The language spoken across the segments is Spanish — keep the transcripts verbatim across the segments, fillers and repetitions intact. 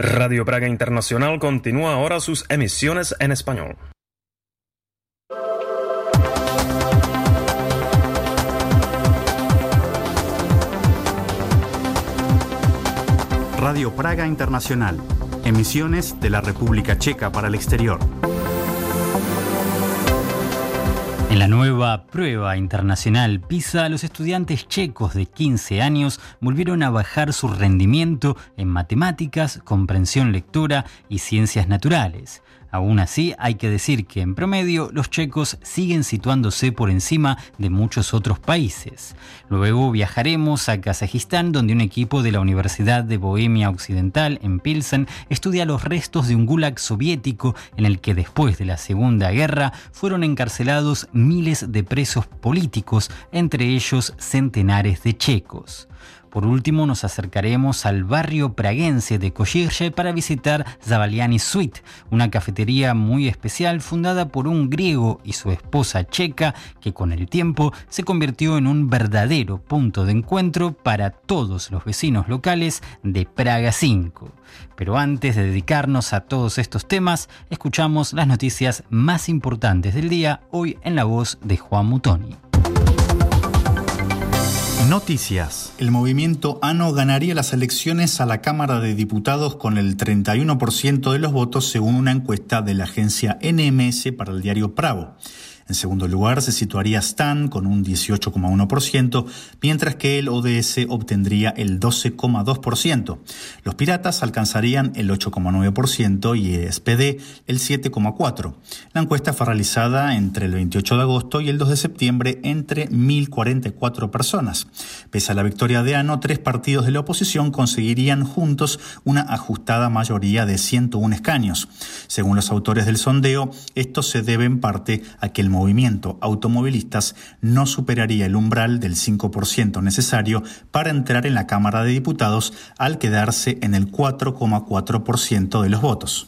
Radio Praga Internacional continúa ahora sus emisiones en español. Radio Praga Internacional. Emisiones de la República Checa para el exterior. En la nueva prueba internacional PISA, los estudiantes checos de quince años volvieron a bajar su rendimiento en matemáticas, comprensión lectora y ciencias naturales. Aún así, hay que decir que en promedio los checos siguen situándose por encima de muchos otros países. Luego viajaremos a Kazajistán, donde un equipo de la Universidad de Bohemia Occidental en Pilsen estudia los restos de un gulag soviético en el que después de la Segunda Guerra fueron encarcelados miles de presos políticos, entre ellos centenares de checos. Por último, nos acercaremos al barrio praguense de Košírje para visitar Zavaliani Suite, una cafetería muy especial fundada por un griego y su esposa checa que con el tiempo se convirtió en un verdadero punto de encuentro para todos los vecinos locales de Praga cinco. Pero antes de dedicarnos a todos estos temas, escuchamos las noticias más importantes del día hoy en la voz de Juan Mutoni. Noticias. El movimiento ANO ganaría las elecciones a la Cámara de Diputados con el treinta y uno por ciento de los votos según una encuesta de la agencia N M S para el diario Pravo. En segundo lugar se situaría Stan con un dieciocho coma uno por ciento, mientras que el O D S obtendría el doce coma dos por ciento. Los piratas alcanzarían el ocho coma nueve por ciento y el S P D el siete coma cuatro por ciento. La encuesta fue realizada entre el veintiocho de agosto y el dos de septiembre entre mil cuarenta y cuatro personas. Pese a la victoria de ANO, tres partidos de la oposición conseguirían juntos una ajustada mayoría de ciento uno escaños. Según los autores del sondeo, esto se debe en parte a que el movimiento automovilistas no superaría el umbral del cinco por ciento necesario para entrar en la Cámara de Diputados al quedarse en el cuatro coma cuatro por ciento de los votos.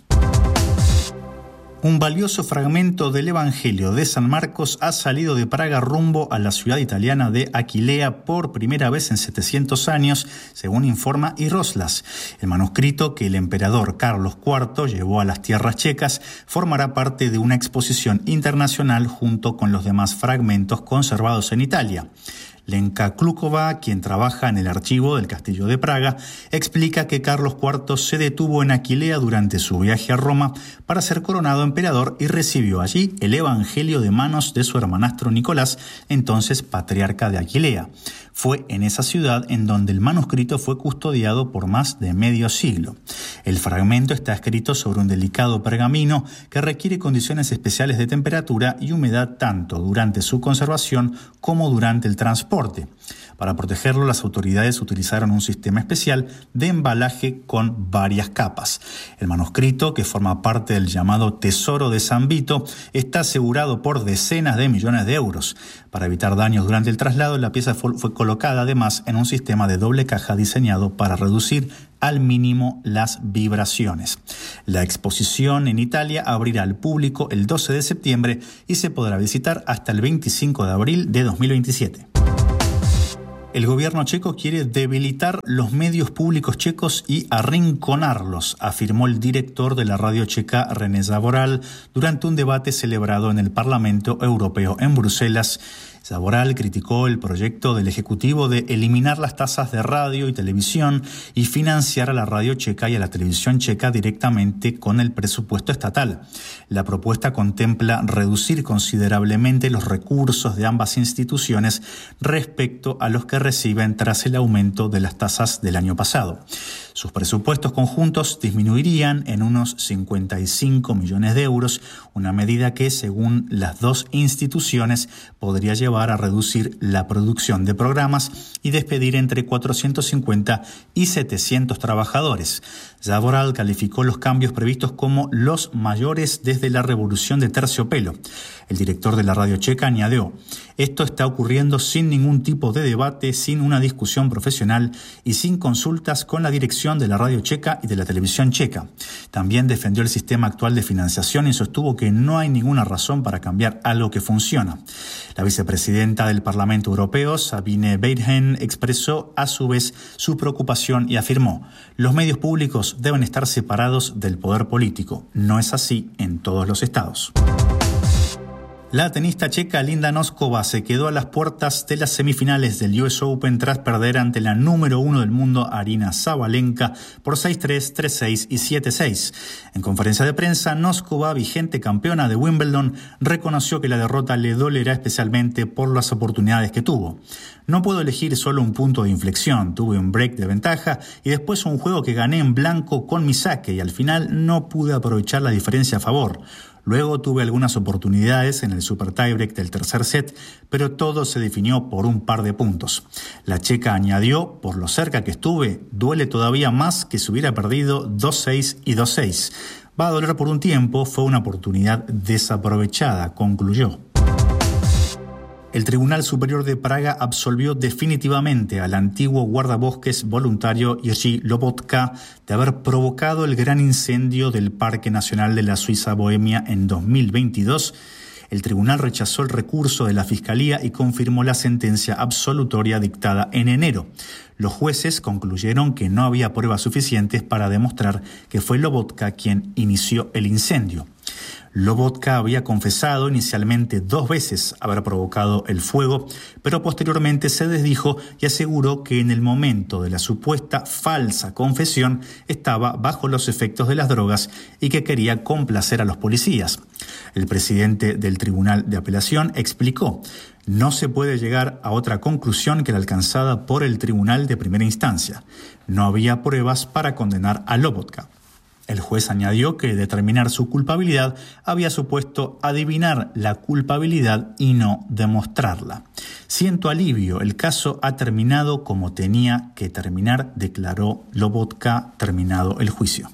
Un valioso fragmento del Evangelio de San Marcos ha salido de Praga rumbo a la ciudad italiana de Aquilea por primera vez en setecientos años, según informa Iroslas. El manuscrito que el emperador Carlos cuarto llevó a las tierras checas formará parte de una exposición internacional junto con los demás fragmentos conservados en Italia. Lenka Klukova, quien trabaja en el archivo del Castillo de Praga, explica que Carlos cuarto se detuvo en Aquilea durante su viaje a Roma para ser coronado emperador y recibió allí el Evangelio de manos de su hermanastro Nicolás, entonces patriarca de Aquilea. Fue en esa ciudad en donde el manuscrito fue custodiado por más de medio siglo. El fragmento está escrito sobre un delicado pergamino que requiere condiciones especiales de temperatura y humedad tanto durante su conservación como durante el transporte. Para protegerlo, las autoridades utilizaron un sistema especial de embalaje con varias capas. El manuscrito, que forma parte del llamado Tesoro de San Vito, está asegurado por decenas de millones de euros. Para evitar daños durante el traslado, la pieza fue, fue colocada además en un sistema de doble caja diseñado para reducir al mínimo las vibraciones. La exposición en Italia abrirá al público el doce de septiembre y se podrá visitar hasta el veinticinco de abril de dos mil veintisiete. El gobierno checo quiere debilitar los medios públicos checos y arrinconarlos, afirmó el director de la radio checa René Zavoral durante un debate celebrado en el Parlamento Europeo en Bruselas. Zavoral criticó el proyecto del Ejecutivo de eliminar las tasas de radio y televisión y financiar a la radio checa y a la televisión checa directamente con el presupuesto estatal. La propuesta contempla reducir considerablemente los recursos de ambas instituciones respecto a los que reciben tras el aumento de las tasas del año pasado. Sus presupuestos conjuntos disminuirían en unos cincuenta y cinco millones de euros, una medida que, según las dos instituciones, podría llevar a reducir la producción de programas y despedir entre cuatrocientos cincuenta y setecientos trabajadores. Zavoral calificó los cambios previstos como los mayores desde la revolución de terciopelo. El director de la radio checa añadió: esto está ocurriendo sin ningún tipo de debate, sin una discusión profesional y sin consultas con la dirección evolución de la radio checa y de la televisión checa. También defendió el sistema actual de financiación y sostuvo que no hay ninguna razón para cambiar algo que funciona. La vicepresidenta del Parlamento Europeo, Sabine Weidhen, expresó a su vez su preocupación y afirmó: los medios públicos deben estar separados del poder político. No es así en todos los estados. La tenista checa Linda Noskova se quedó a las puertas de las semifinales del U S Open tras perder ante la número uno del mundo, Aryna Sabalenka, por seis tres, tres seis y siete seis. En conferencia de prensa, Noskova, vigente campeona de Wimbledon, reconoció que la derrota le dolerá especialmente por las oportunidades que tuvo. No puedo elegir solo un punto de inflexión, tuve un break de ventaja y después un juego que gané en blanco con mi saque y al final no pude aprovechar la diferencia a favor. Luego tuve algunas oportunidades en el super tiebreak del tercer set, pero todo se definió por un par de puntos. La checa añadió: por lo cerca que estuve, duele todavía más que si hubiera perdido dos seis y dos seis. Va a doler por un tiempo, fue una oportunidad desaprovechada, concluyó. El Tribunal Superior de Praga absolvió definitivamente al antiguo guardabosques voluntario Jiří Lobotka de haber provocado el gran incendio del Parque Nacional de la Suiza Bohemia en dos mil veintidós. El tribunal rechazó el recurso de la Fiscalía y confirmó la sentencia absolutoria dictada en enero. Los jueces concluyeron que no había pruebas suficientes para demostrar que fue Lobotka quien inició el incendio. Lobotka había confesado inicialmente dos veces haber provocado el fuego, pero posteriormente se desdijo y aseguró que en el momento de la supuesta falsa confesión estaba bajo los efectos de las drogas y que quería complacer a los policías. El presidente del Tribunal de Apelación explicó: no se puede llegar a otra conclusión que la alcanzada por el Tribunal de Primera Instancia. No había pruebas para condenar a Lobotka. El juez añadió que determinar su culpabilidad había supuesto adivinar la culpabilidad y no demostrarla. Siento alivio, el caso ha terminado como tenía que terminar, declaró Lobotka terminado el juicio.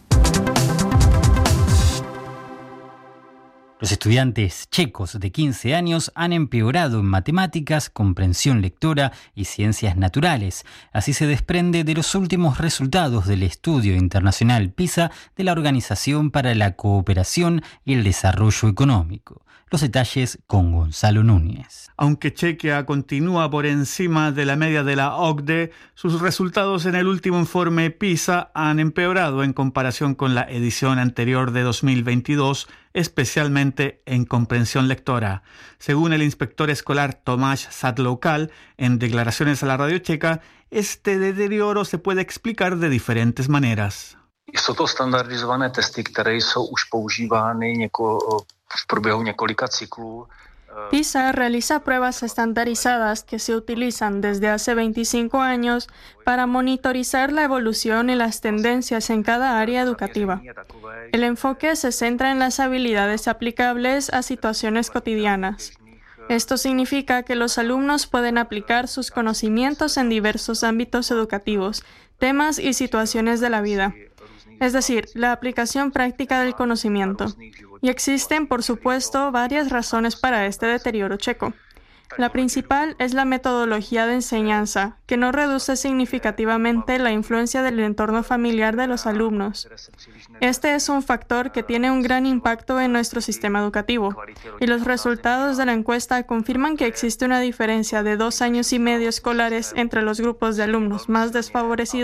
Los estudiantes checos de quince años han empeorado en matemáticas, comprensión lectora y ciencias naturales. Así se desprende de los últimos resultados del estudio internacional PISA de la Organización para la Cooperación y el Desarrollo Económico. Los detalles con Gonzalo Núñez. Aunque Chequia continúa por encima de la media de la O C D E, sus resultados en el último informe PISA han empeorado en comparación con la edición anterior de dos mil veintidós, especialmente en comprensión lectora. Según el inspector escolar Tomás Sadloukal, en declaraciones a la radio checa, este deterioro se puede explicar de diferentes maneras. Jsou to standardizované testy, které jsou už používány něko, v průběhu několika cyklů. PISA realiza pruebas estandarizadas que se utilizan desde hace veinticinco años para monitorizar la evolución y las tendencias en cada área educativa. El enfoque se centra en las habilidades aplicables a situaciones cotidianas. Esto significa que los alumnos pueden aplicar sus conocimientos en diversos ámbitos educativos, temas y situaciones de la vida. Es decir, la aplicación práctica del conocimiento. Y existen, por supuesto, varias razones para este deterioro checo. La principal es la metodología de enseñanza, que no reduce significativamente la influencia del entorno familiar de los alumnos. Este es un factor que tiene un gran impacto en nuestro sistema educativo, y los resultados de la encuesta confirman que existe una diferencia de dos años y medio escolares entre los grupos de alumnos más desfavorecidos